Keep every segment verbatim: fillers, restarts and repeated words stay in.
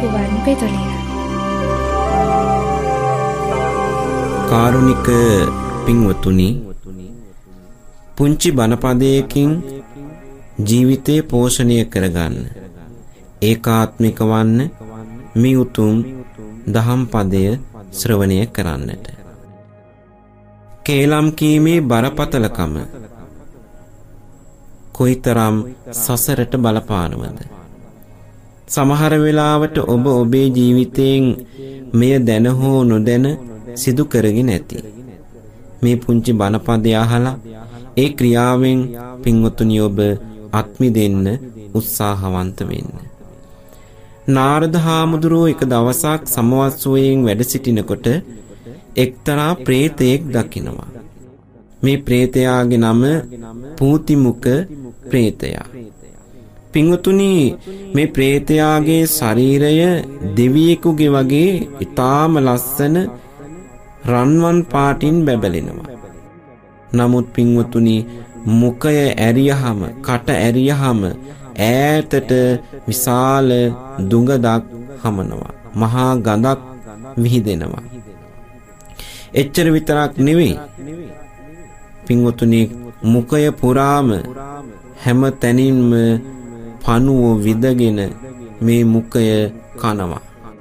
ගුවන් පෙතුලිය. කාරුණික පින්වතුනි, පුංචි බණපදයකින් ජීවිතේ පෝෂණය කරගන්න, ඒකාත්මික වන්න මේ උතුම් දහම් පදය ශ්‍රවණය කරන්නට. කේලම් කීමේ බරපතලකම කොයිතරම් සසරට බලපානවද? සමහර වෙලාවට ඔබ ඔබේ ජීවිතයෙන් මෙය දැන හෝ නොදැන සිදු කරගෙන ඇති. මේ පුංචි බණපදය අහලා ඒ ක්‍රියාවෙන් පින්වතුනි ඔබ අත්මි දෙන්න උත්සාහවන්ත වෙන්න. නාරද හාමුදුරුවෝ එක දවසක් සමවත්සුවයෙන් වැඩ සිටිනකොට එක්තරා ප්‍රේතයෙක් දකිනවා. මේ ප්‍රේතයාගේ නම පූතිමුක ප්‍රේතයා. පින්වතුනි, මේ ප්‍රේතයාගේ ශරීරය දෙවියෙකුගේ වගේ ඊටාම ලස්සන රන්වන් පාටින් බැබලෙනවා. නමුත් පින්වතුනි, මුඛය ඇරියහම, කට ඇරියහම ඈතට විශාල දුඟදක් හමනවා. මහා ගඳක් විහිදෙනවා. එච්චර විතරක් නෙවෙයි පින්වතුනි, මුඛය පුරාම හැම තැනින්ම පණුව විදගෙන මේ මුඛය කනවා.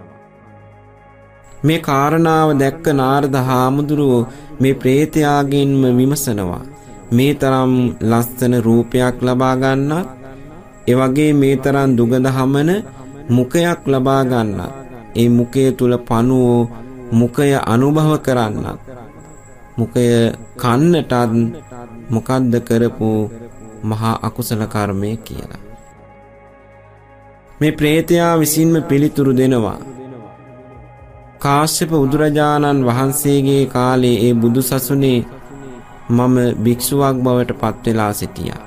මේ කාරණාව දැක්ක නාරද හාමුදුරුවෝ මේ ප්‍රේතයාගෙන්ම විමසනවා, මේ තරම් ලස්සන රූපයක් ලබා ගන්නත්, ඒ වගේ මේ තරම් දුගඳ හමන මුඛයක් ලබා ගන්නත්, ඒ මුඛය තුල පණුව මුඛය අනුභව කරන්නත්, මුඛය කන්නටත් මොකද්ද කරපු මහා අකුසල කර්මය කියලා. මේ ප්‍රේතයා විසින්ම පිළිතුරු දෙනවා. කාශ්‍යප බුදුරජාණන් වහන්සේගේ කාලේ ඒ බුදු සසුනේ මම භික්ෂුවක් බවට පත් වෙලා සිටියා.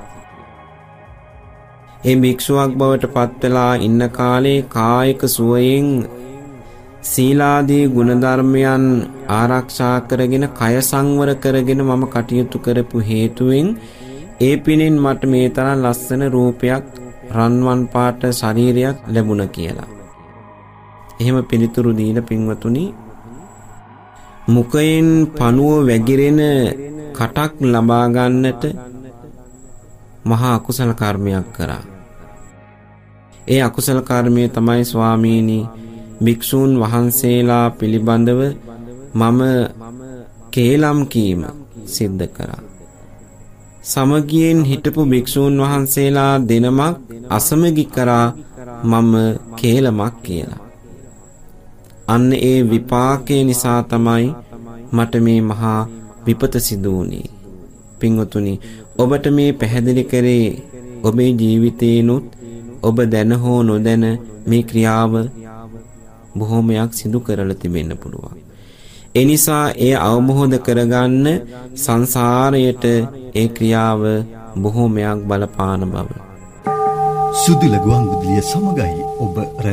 ඒ භික්ෂුවක් බවට පත් වෙලා ඉන්න කාලේ කායික සුවයෙන් සීලාදී ගුණධර්මයන් ආරක්ෂා කරගෙන කය සංවර කරගෙන මම කටයුතු කරපු හේතුවෙන් ඒ පිණින් මට මේ තරම් ලස්සන රූපයක්, රන්වන් පාට ශරීරයක් ලැබුණා කියලා. එහෙම පිළිතුරු දීලා පින්වතුනි, මුඛයෙන් පණුව වැగిරෙන කටක් ලබා ගන්නට මහා අකුසල කර්මයක් කරා. ඒ අකුසල කර්මය තමයි ස්වාමීනි, භික්ෂූන් වහන්සේලා පිළිබඳව මම කේලම් කීම සිද්ධ කරා. සමගියෙන් හිටපු භික්ෂූන් වහන්සේලා දෙනමක් අසමගි කරා මම කේලමක් කියලා. අන්න ඒ විපාකේ නිසා තමයි මට මේ මහා විපත සිදු වුණේ. පින්වතුනි, ඔබට මේ පැහැදිලි කරේ ඔබේ ජීවිතේනොත් ඔබ දැන හෝ නොදැන මේ ක්‍රියාව බොහෝමයක් සිදු කරලා තිබෙන්න පුළුවන්. ඒ නිසා ඒ අවබෝධ කරගන්න සංසාරයට ඒ ක්‍රියාව බොහෝමයක් බලපාන බව. සුදුල ගුවන් විදුලිය සමගයි ඔබ